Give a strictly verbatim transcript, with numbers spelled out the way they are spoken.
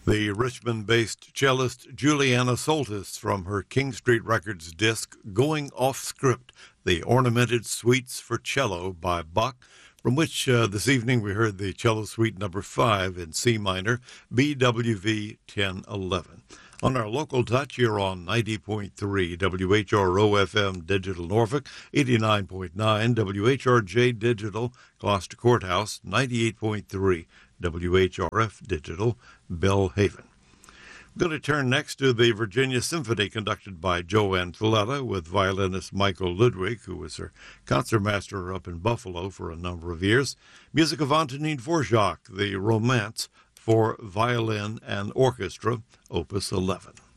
The Richmond-based cellist Juliana Soltis from her King Street Records disc Going Off Script, the Ornamented Suites for Cello by Bach, from which uh, this evening we heard the cello suite number five in C minor, B W V ten eleven. On our local touch here on ninety point three W H R O F M Digital Norfolk, eighty-nine point nine W H R J Digital Gloucester Courthouse, ninety-eight point three W H R F Digital Bellhaven. I'm going to turn next to the Virginia Symphony conducted by Joanne Filetta with violinist Michael Ludwig, who was her concertmaster up in Buffalo for a number of years. Music of Antonin Dvorak, the Romance for Violin and Orchestra, Opus eleven.